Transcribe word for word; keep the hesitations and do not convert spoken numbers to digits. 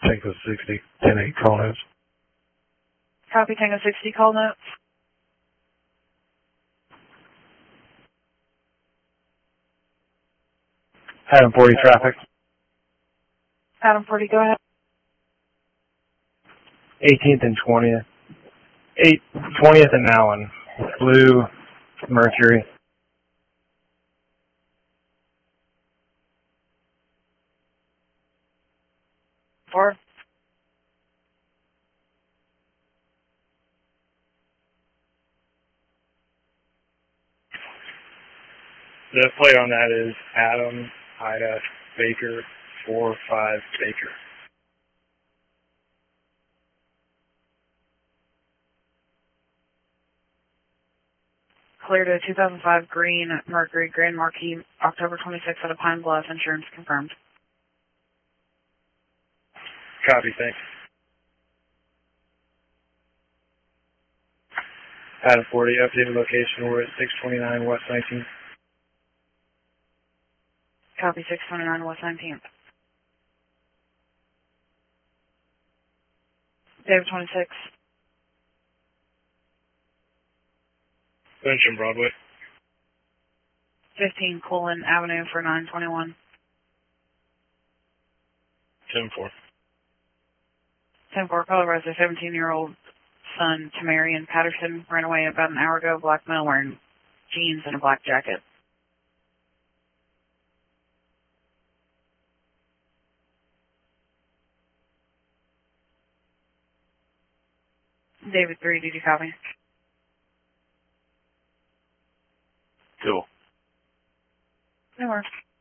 Tango sixty, ten eight call notes. Copy Tango sixty call notes. Adam forty traffic. Adam forty, go ahead. eighteenth and twentieth. eight, twentieth and Allen. Blue Mercury. Four. The play on that is Adam, Ida, Baker, four, five, Baker. Clear to two thousand five Green Mercury Grand Marquis, October twenty-sixth out of Pine Bluff. Insurance confirmed. Copy, thanks. Adam forty, updated location. We're at six twenty-nine West nineteenth. Copy six twenty-nine West nineteenth. David twenty-six. Benjamin Broadway. fifteen Colon Avenue for nine twenty-one. ten four. ten four, Colorado, a seventeen-year-old son, Tamarian Patterson, ran away about an hour ago, black male wearing jeans and a black jacket. David three, did you copy? Cool. No worries.